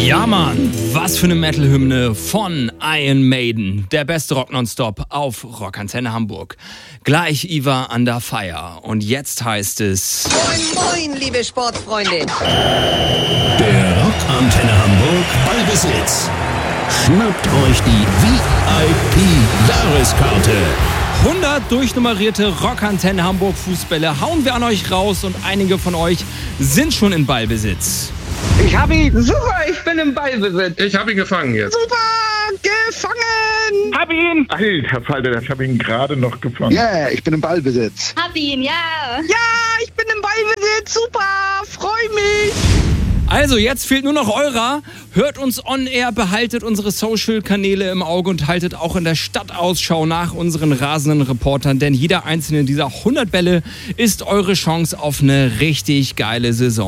Ja, Mann, was für eine Metal-Hymne von Iron Maiden. Der beste Rock nonstop auf Rockantenne Hamburg. Gleich Iva Under Fire. Und jetzt heißt es... Moin, moin, liebe Sportfreunde. Der Rockantenne Hamburg Ballbesitz. Schnappt euch die VIP-Jahreskarte. 100 durchnummerierte Rockantenne Hamburg Fußbälle hauen wir an euch raus und einige von euch sind schon in Ballbesitz. Ich hab ihn. Super, ich bin im Ballbesitz. Ich habe ihn gefangen jetzt. Super, gefangen. Hab ihn. Alter Falter, ich habe ihn gerade noch gefangen. Ja, yeah, ich bin im Ballbesitz. Hab ihn, ja. Ja, ich bin im Ballbesitz. Super, freu mich. Also, jetzt fehlt nur noch eurer. Hört uns on air, behaltet unsere Social-Kanäle im Auge und haltet auch in der Stadt Ausschau nach unseren rasenden Reportern, denn jeder einzelne dieser 100 Bälle ist eure Chance auf eine richtig geile Saison.